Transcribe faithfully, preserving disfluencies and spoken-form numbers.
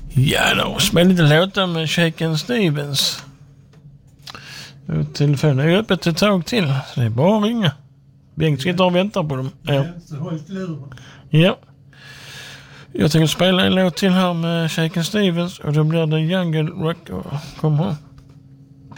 Ja, då spelar lite låtar med Shaken Stevens. Telefonen är öppet ett tag till, så det är bara att ringa. Bengt sitter och väntar på dem. Ja. Ja. Jag tänker spela en låt till här med Shaken Stevens och då blir det Jungle Rock. Kom här.